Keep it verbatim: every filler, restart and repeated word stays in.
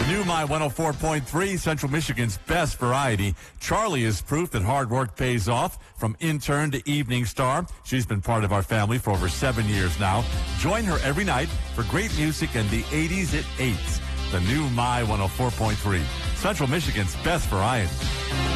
new My one oh four point three, Central Michigan's best variety. Charlie is proof that hard work pays off. From intern to evening star, she's been part of our family for over seven years now. Join her every night for great music and the eighties at eight. The new My one oh four point three, Central Michigan's best variety.